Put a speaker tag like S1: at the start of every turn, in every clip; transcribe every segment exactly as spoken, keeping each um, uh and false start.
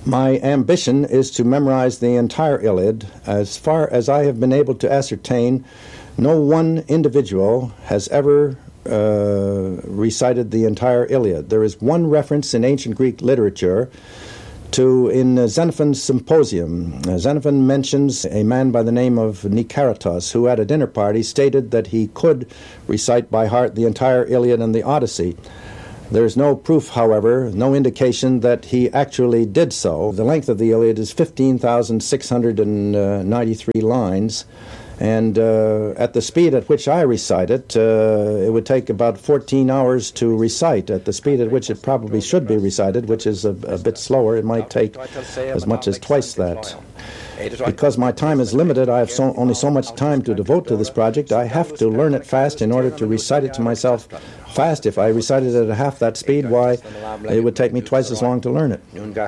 S1: My ambition is to memorize the entire Iliad. As far as I have been able to ascertain, no one individual has ever uh, recited the entire Iliad. There is one reference in ancient Greek literature to, in uh, Xenophon's Symposium. Uh, Xenophon mentions a man by the name of Nicaratus, who at a dinner party stated that he could recite by heart the entire Iliad and the Odyssey. There's no proof, however, no indication that he actually did so. The length of the Iliad is fifteen thousand six hundred ninety-three lines, and uh, at the speed at which I recite it, uh, it would take about fourteen hours to recite. At the speed at which it probably should be recited, which is a, a bit slower, it might take as much as twice that. Because my time is limited, I have so, only so much time to devote to this project. I have to learn it fast in order to recite it to myself fast. If I recited it at half that speed, why, it would take me twice as long to learn it.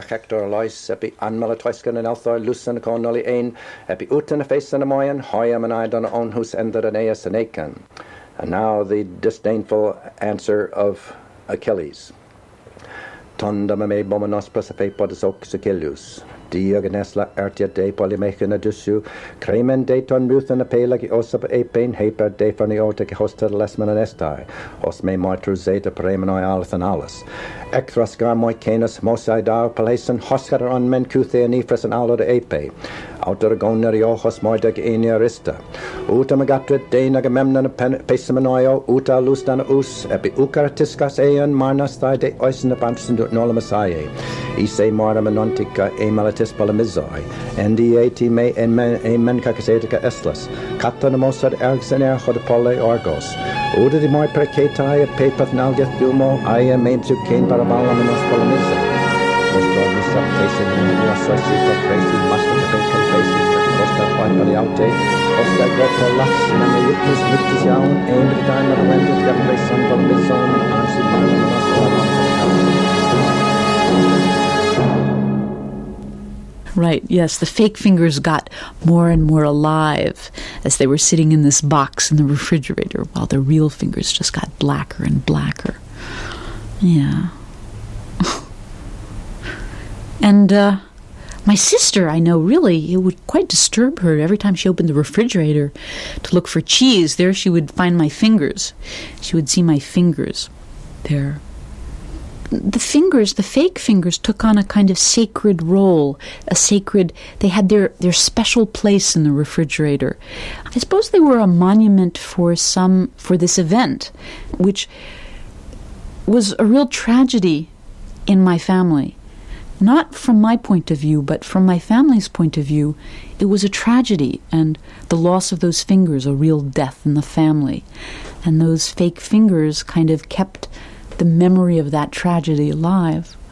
S2: And now the disdainful answer of Achilles. Diagnesla ertia de polymechina dusu, cremen de ton muthan a pelagi osap apain, haper de faniotic hosta lesman anestai, os me moitur zeta premenoi althanalis. Ecthras garmoi canis mosai dar palasan, hoscater on men cuthe and ifras and alod ape, outer gonerio hos moidag eniarista. Uta magatrit de nagamemnan pesamanoio, uta lustana us, epi ucaratiscas ean marnas thai de oisin of amson nolamasae, ise marna manontica e malatis palamizoi, ndiat me emen cacasetica eslas, catanamosad erxener hodopole orgos, uda di moi percetai a papath nalgeth dumo, aia main to cane parabala menos palamiza. Mostro misa facing in the sosi for crazy, master the bacon facing, costa quantaliaute, costa goto las, and the witness witness yaun, aimed at the time of the rented, the son from Bizon, answered by the Monoscola.
S3: Right, yes, the fake fingers got more and more alive as they were sitting in this box in the refrigerator, while the real fingers just got blacker and blacker. Yeah. And uh, my sister, I know, really, it would quite disturb her every time she opened the refrigerator to look for cheese. There she would find my fingers. She would see my fingers there. The fingers, the fake fingers, took on a kind of sacred role, a sacred, they had their, their special place in the refrigerator. I suppose they were a monument for some, for this event, which was a real tragedy in my family. Not from my point of view, but from my family's point of view, it was a tragedy, and the loss of those fingers, a real death in the family. And those fake fingers kind of kept the memory of that tragedy alive.